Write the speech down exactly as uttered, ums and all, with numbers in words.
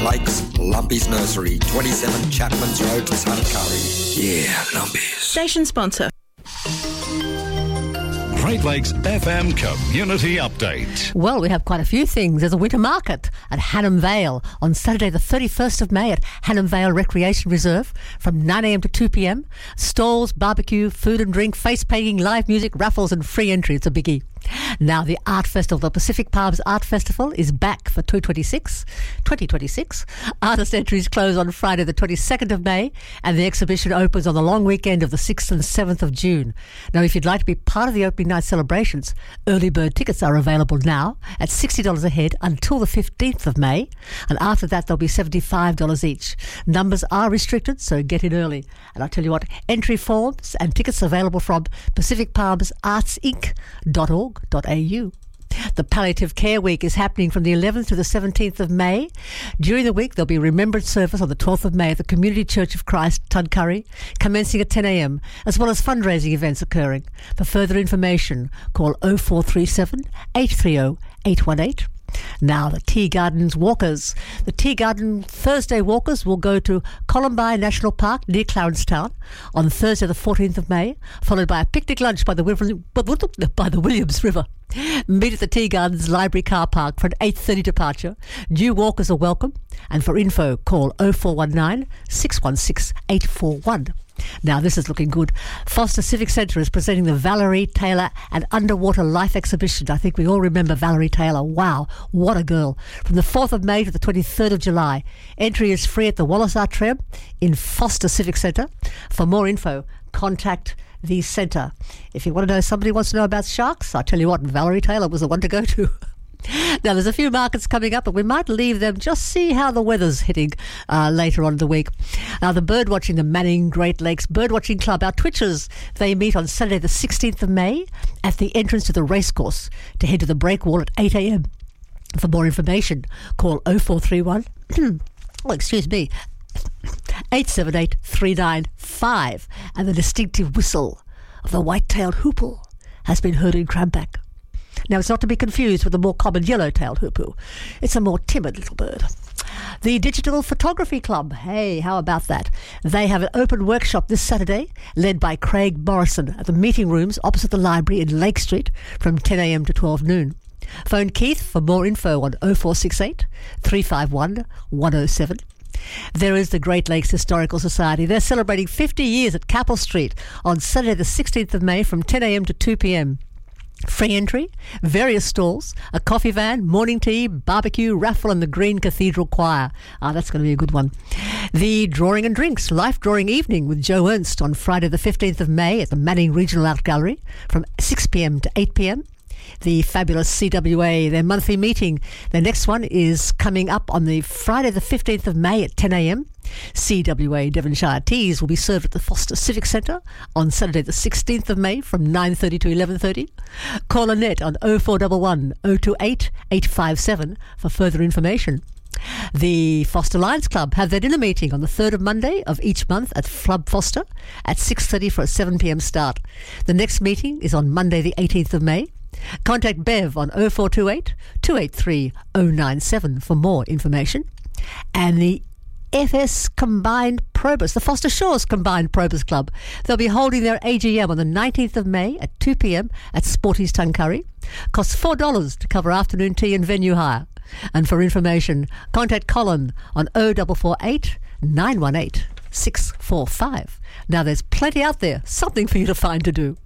Lakes, Lumpy's Nursery, twenty-seven Chapman's Road, Tuncurry. Yeah, Lumpy's. Station sponsor. Great Lakes F M Community Update. Well, we have quite a few things. There's a winter market at Hannam Vale on Saturday the thirty-first of May at Hannam Vale Recreation Reserve from nine a.m. to two p.m. Stalls, barbecue, food and drink, face painting, live music, raffles and free entry. It's a biggie. Now the Art Festival, the Pacific Palms Art Festival is back for twenty twenty-six. Artist entries close on Friday the twenty-second of May and the exhibition opens on the long weekend of the sixth and seventh of June. Now if you'd like to be part of the opening night celebrations, early bird tickets are available now at sixty dollars a head until the fifteenth of May, and after that they'll be seventy-five dollars each. Numbers are restricted, so get in early. And I'll tell you what, entry forms and tickets available from pacific palms arts inc dot org dot a u. The Palliative Care Week is happening from the eleventh to the seventeenth of May. During the week, there'll be a remembrance service on the twelfth of May at the Community Church of Christ, Tuncurry, commencing at ten a.m, as well as fundraising events occurring. For further information, call oh four three seven, eight three oh, eight one eight. Now, the Tea Gardens Walkers. The Tea Garden Thursday Walkers will go to Columbine National Park near Clarenstown on Thursday the fourteenth of May, followed by a picnic lunch by the, by the Williams River. Meet at the Tea Gardens Library Car Park for an eight thirty departure. New walkers are welcome, and for info, call oh four one nine, six one six, eight four one. Now, this is looking good. Foster Civic Centre is presenting the Valerie Taylor and Underwater Life Exhibition. I think we all remember Valerie Taylor. Wow, what a girl. From the fourth of May to the twenty-third of July. Entry is free at the Wallace Atrium in Foster Civic Centre. For more info, contact the centre. If you want to know, somebody wants to know about sharks, I'll tell you what, Valerie Taylor was the one to go to. Now, there's a few markets coming up, but we might leave them, just see how the weather's hitting uh, later on in the week. Now, the birdwatching, the Manning Great Lakes Birdwatching Club, our Twitchers, they meet on Saturday the sixteenth of May at the entrance to the racecourse to head to the breakwall at eight a.m. For more information, call oh four three one, oh, excuse me, eight seven eight, three nine five, and the distinctive whistle of the white-tailed hoopoe has been heard in Crampback. Now, it's not to be confused with the more common yellow-tailed hoopoe. It's a more timid little bird. The Digital Photography Club, hey, how about that? They have an open workshop this Saturday, led by Craig Morrison at the meeting rooms opposite the library in Lake Street from ten a.m. to twelve noon. Phone Keith for more info on oh four six eight, three five one, one oh seven. There is the Great Lakes Historical Society. They're celebrating fifty years at Capel Street on Saturday the sixteenth of May from ten a.m. to two p.m. Free entry, various stalls, a coffee van, morning tea, barbecue, raffle and the Green Cathedral Choir. Ah, that's going to be a good one. The Drawing and Drinks Life Drawing Evening with Joe Ernst on Friday the fifteenth of May at the Manning Regional Art Gallery from six p.m. to eight p.m. The fabulous C W A, their monthly meeting. Their next one is coming up on the Friday the fifteenth of May at ten a.m. C W A Devonshire Teas will be served at the Foster Civic Centre on Saturday the sixteenth of May from nine thirty to eleven thirty. Call Annette on oh four one one, oh two eight, eight five seven for further information. The Foster Lions Club have their dinner meeting on the third of Monday of each month at Flub Foster at six thirty for a seven p.m. start. The next meeting is on Monday the eighteenth of May. Contact Bev on oh four two eight, two eight three, oh nine seven for more information. And the F S Combined Probus, the Foster Shores Combined Probus Club. They'll be holding their A G M on the nineteenth of May at two p.m. at Sporty's Tuncurry. Costs four dollars to cover afternoon tea and venue hire. And for information, contact Colin on oh four four eight, nine one eight, six four five. Now, there's plenty out there, something for you to find to do.